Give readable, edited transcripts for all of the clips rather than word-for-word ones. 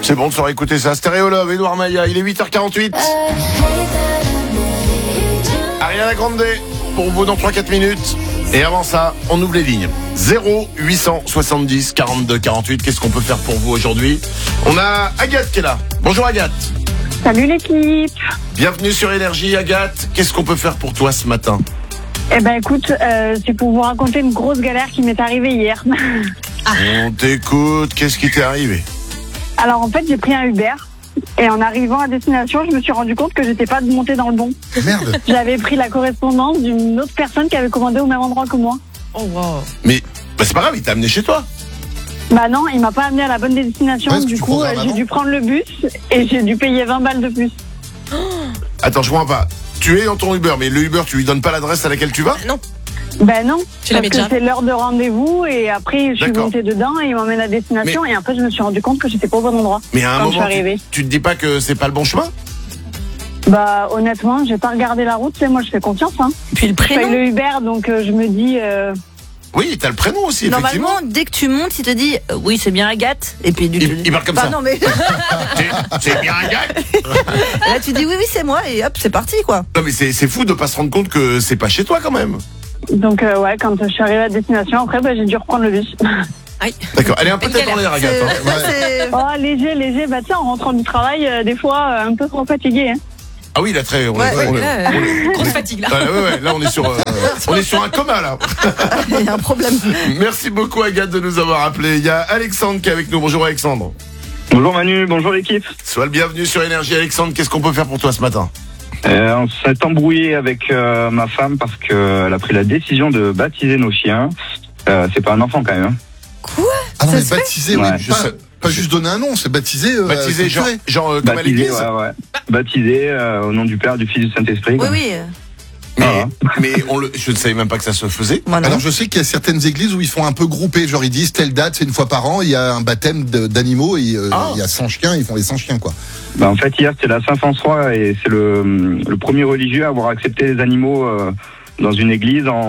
C'est bon de se réécouter ça. Stéréo Love, Edouard Maïa, il est 8h48. Ariana Grande pour vous dans 3-4 minutes. Et avant ça, on ouvre les lignes. 0870 42 48. Qu'est-ce qu'on peut faire pour vous aujourd'hui? On a Agathe qui est là. Bonjour Agathe. Salut l'équipe. Bienvenue sur Énergie Agathe. Qu'est-ce qu'on peut faire pour toi ce matin? Eh ben écoute, c'est pour vous raconter une grosse galère qui m'est arrivée hier. On t'écoute. Qu'est-ce qui t'est arrivé? Alors en fait, j'ai pris un Uber. Et en arrivant à destination, je me suis rendu compte que j'étais pas montée dans le bon. Merde. J'avais pris la correspondance d'une autre personne qui avait commandé au même endroit que moi. Oh wow. Mais c'est pas grave, il t'a amené chez toi. Bah non, il m'a pas amené à la bonne destination. Ouais, du tu coup, programmes j'ai avant. dû prendre le bus et j'ai dû payer 20 balles de plus. Attends, je comprends pas. Tu es dans ton Uber, mais le Uber, tu lui donnes pas l'adresse à laquelle tu vas? Non. Ben non, Tu la parce mets que déjà. c'est l'heure de rendez-vous et après je suis D'accord. montée dedans et il m'emmène à destination et après je me suis rendu compte que j'étais pas au bon endroit. Mais à un Quand je suis moment, arrivée. tu te dis pas que c'est pas le bon chemin? Bah honnêtement, j'ai pas regardé la route, moi je fais confiance. Hein. Puis le Je paye prénom. le Uber donc je me dis. Oui, t'as le prénom aussi, effectivement. Normalement, dès que tu montes, il te dit oui, c'est bien Agathe. Et puis Il parle comme Bah ça. non, mais C'est bien Agathe. là tu dis oui, c'est moi et hop, c'est parti quoi. Non mais c'est fou de pas se rendre compte que c'est pas chez toi quand même. Donc ouais, quand je suis arrivée à destination, après j'ai dû reprendre le bus. Aïe. D'accord, elle est un peu Une tête en galère. l'air Agathe. C'est- hein. c'est- Oh léger, bah tiens en rentrant du travail, des fois un peu trop fatiguée. Hein. Ah oui, là très. Ouais, Là, grosse fatigue là. Ouais, là on est sur un coma là. Il y a un problème. Merci beaucoup Agathe de nous avoir appelé. Il y a Alexandre qui est avec nous. Bonjour Alexandre. Bonjour Manu, bonjour l'équipe. Sois le bienvenu sur Énergie Alexandre. Qu'est-ce qu'on peut faire pour toi ce matin? On s'est embrouillé avec ma femme parce qu'elle a pris la décision de baptiser nos chiens. C'est pas un enfant quand même. Hein. Ah non, Ça mais se fait baptisé, oui. Ouais. Pas juste donner un nom, c'est baptisé. Baptisé genre, structuré. comme à Baptisé, l'église. ouais. Baptisé au nom du Père, du Fils, du Saint-Esprit. Oui, quoi. oui. Mais je ne savais même pas que ça se faisait. Moi non. Alors je sais qu'il y a certaines églises où ils font un peu groupé, genre ils disent telle date, c'est une fois par an, il y a un baptême d'animaux et il y a 100 chiens, ils font les 100 chiens quoi. Bah, en fait, hier, c'était la Saint-François et c'est le premier religieux à avoir accepté les animaux dans une église en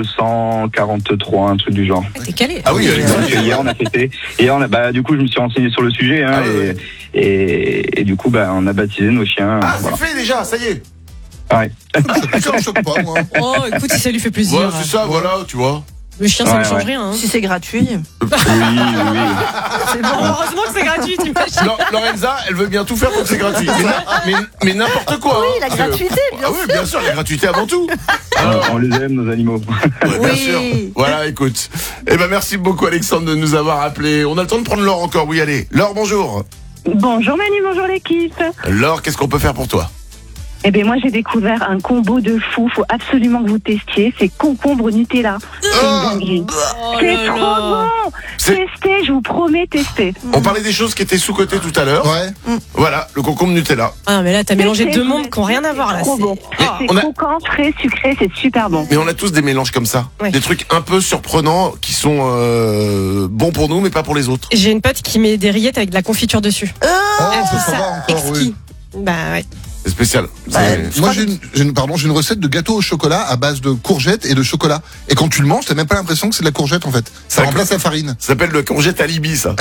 1243, un truc du genre. T'es calé. Ah oui, Alexandre. Donc, hier, on a fêté. Et du coup, je me suis renseigné sur le sujet. Hein, Ah, ouais. et du coup, on a baptisé nos chiens. Ah, voilà. c'est fait déjà, ça y est. Ouais. Ça me choque pas moi. Oh, écoute, si ça lui fait plaisir. Voilà, c'est ça, voilà, tu vois. Le chien, ça ne Ouais, change ouais. rien. Hein. Si c'est gratuit, Oui. c'est bon. Heureusement que c'est gratuit, t'imagines. Lorenza, elle veut bien tout faire pour que c'est gratuit. Mais n'importe quoi. Oui, hein. la Parce que- gratuité, bien Ah oui, bien sûr, la gratuité avant tout. On les aime, nos animaux. Ouais, bien Oui. sûr. Voilà, écoute. Eh ben, merci beaucoup, Alexandre, de nous avoir appelés. On a le temps de prendre Laure encore. Oui, allez. Laure, bonjour. Bonjour Manu, bonjour l'équipe. Laure, qu'est-ce qu'on peut faire pour toi? Eh bien moi j'ai découvert un combo de fou, faut absolument que vous testiez, c'est concombre Nutella. C'est une dinguerie. Oh C'est là trop là. bon. C'est- Testez, je vous promets, testez. On parlait des choses qui étaient sous-cotées tout à l'heure. Ouais. Voilà, le concombre Nutella. Ah, mais là, t'as mélangé Testez, deux mondes qui n'ont rien à voir là. Trop c'est- bon. Oh. C'est on a- croquant, frais, sucré, c'est super bon. Mais on a tous des mélanges comme ça. Ouais. Des trucs un peu surprenants qui sont bons pour nous, mais pas pour les autres. J'ai une pote qui met des rillettes avec de la confiture dessus. Oh, Elle ça fait va ça encore, oui. exquis. Bah ouais. C'est spécial. C'est- Moi j'ai une recette de gâteau au chocolat à base de courgettes et de chocolat. Et quand tu le manges, t'as même pas l'impression que c'est de la courgette en fait. Ça D'accord. remplace la farine. Ça s'appelle le congette alibi, ça.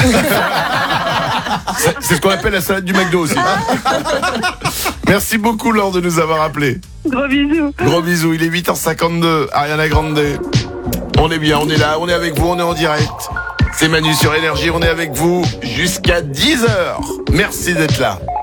C'est ce qu'on appelle la salade du McDo aussi. Merci beaucoup, Laure, de nous avoir appelés. Gros bisous. Gros bisous, il est 8h52, Ariana Grande. On est bien, on est là, on est avec vous, on est en direct. C'est Manu sur Énergie, on est avec vous jusqu'à 10h. Merci d'être là.